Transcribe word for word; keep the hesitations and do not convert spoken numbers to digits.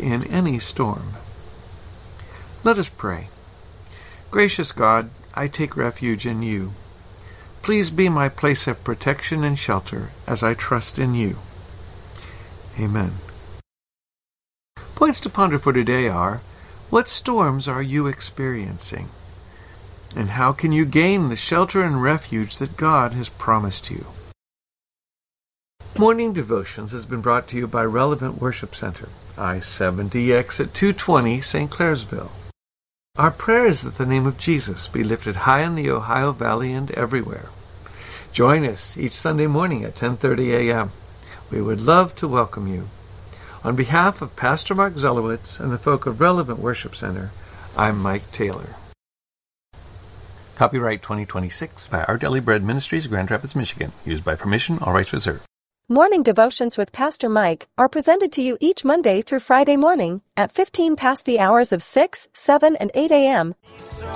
in any storm. Let us pray. Gracious God, I take refuge in you. Please be my place of protection and shelter as I trust in you. Amen. Points to ponder for today are, what storms are you experiencing? And how can you gain the shelter and refuge that God has promised you? Morning Devotions has been brought to you by Relevant Worship Center, I seventy exit two twenty, Saint Clairsville. Our prayer is that the name of Jesus be lifted high in the Ohio Valley and everywhere. Join us each Sunday morning at ten thirty a.m. We would love to welcome you. On behalf of Pastor Mark Zelowitz and the folk of Relevant Worship Center, I'm Mike Taylor. Copyright twenty twenty-six by Our Daily Bread Ministries, Grand Rapids, Michigan. Used by permission, all rights reserved. Morning Devotions with Pastor Mike are presented to you each Monday through Friday morning at fifteen past the hours of six, seven, and eight a.m.